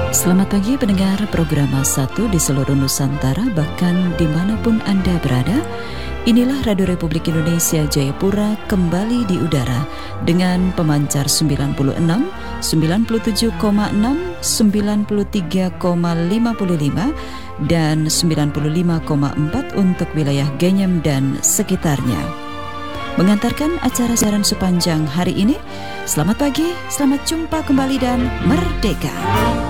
Selamat pagi pendengar program A1 di seluruh Nusantara, bahkan dimanapun Anda berada. Inilah Radio Republik Indonesia Jayapura kembali di udara dengan pemancar 96, 97,6, 93,55 dan 95,4 untuk wilayah Genyem dan sekitarnya. Mengantarkan acara siaran sepanjang hari ini. Selamat pagi, selamat jumpa kembali dan merdeka.